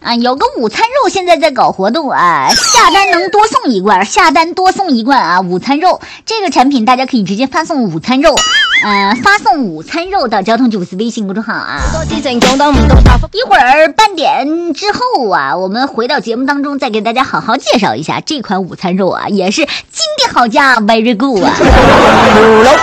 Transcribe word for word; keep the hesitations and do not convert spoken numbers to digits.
啊，有个午餐肉现在在搞活动啊，下单能多送一罐，下单多送一罐啊！午餐肉这个产品大家可以直接发送午餐肉，呃，发送午餐肉到交通九四微信公众号啊。一会儿半点之后啊，我们回到节目当中再给大家好好介绍一下这款午餐肉啊，也是经典好价 ，very good 啊。